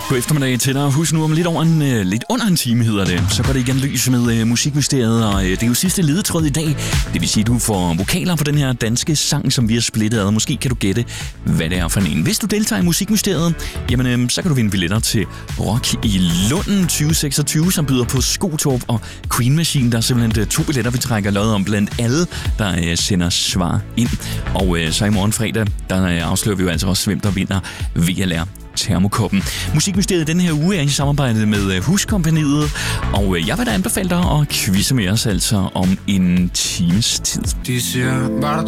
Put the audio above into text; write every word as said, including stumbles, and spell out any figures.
God eftermiddag til dig. Husk nu om lidt over en, uh, lidt under en time hedder det. Så går det igen løs med uh, Musikmysteriet, og uh, det er jo sidste ledetråd i dag. Det vil sige, at du får vokaler på den her danske sang, som vi har splittet ad. Måske kan du gætte, hvad det er for en. Hvis du deltager i Musikmysteriet, jamen uh, så kan du vinde billetter til Rock i Lunden tyve seksogtyve, som byder på Skotorp og Queen Machine. Der er simpelthen uh, to billetter, vi trækker lod om blandt alle, der uh, sender svar ind. Og uh, så i morgen fredag, der uh, afslører vi jo altså også, hvem der vinder V L R Termokoppen. Musikmysteriet denne her uge er i samarbejde med Huskompagniet, og jeg vil da anbefale dig at quizze med os altså om en times tid. De siger, var der